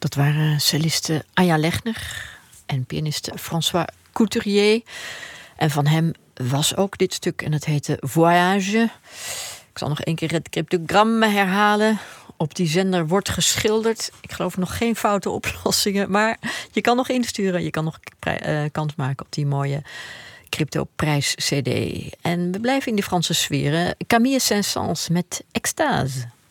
Dat waren celliste Anja Legner en pianiste François Couturier. En van hem was ook dit stuk en het heette Voyage. Ik zal nog één keer het cryptogram herhalen. Op die zender wordt geschilderd. Ik geloof nog geen foute oplossingen, maar je kan nog insturen. Je kan nog kans maken op die mooie crypto-prijs-cd. En we blijven in die Franse sferen. Camille Saint-Saëns met Extase.